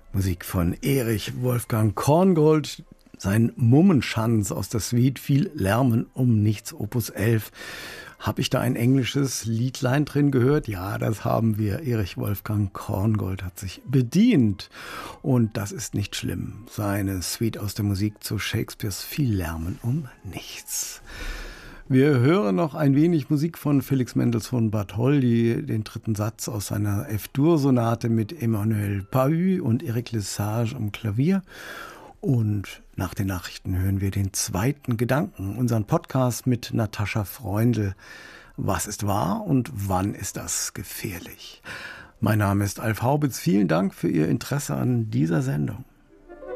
Musik von Erich Wolfgang Korngold, sein Mummenschanz aus der Suite Viel Lärmen um nichts, Opus 11. Habe ich da ein englisches Liedlein drin gehört? Ja, das haben wir. Erich Wolfgang Korngold hat sich bedient. Und das ist nicht schlimm. Seine Suite aus der Musik zu Shakespeares Viel Lärmen um nichts. Wir hören noch ein wenig Musik von Felix Mendelssohn Bartholdy, den dritten Satz aus seiner F-Dur-Sonate mit Emmanuel Pahud und Eric Lesage am Klavier. Und nach den Nachrichten hören wir den zweiten Gedanken, unseren Podcast mit Natascha Freundl. Was ist wahr und wann ist das gefährlich? Mein Name ist Alf Haubitz. Vielen Dank für Ihr Interesse an dieser Sendung.